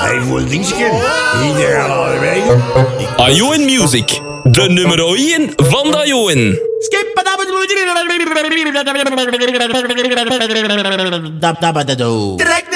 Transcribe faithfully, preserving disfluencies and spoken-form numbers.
Hij voelt dingetje. Iedereen al mee. Ajoen Music, de nummer één van de Ajoen. Skip.